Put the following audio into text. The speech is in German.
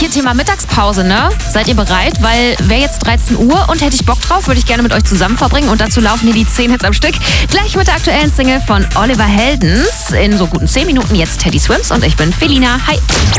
Thema Mittagspause, ne? Seid ihr bereit? Weil wäre jetzt 13 Uhr und hätte ich Bock drauf, würde ich gerne mit euch zusammen verbringen. Und dazu laufen hier die 10 Hits am Stück. Gleich mit der aktuellen Single von Oliver Heldens. In so guten 10 Minuten jetzt Teddy Swims und ich bin Felina. Hi.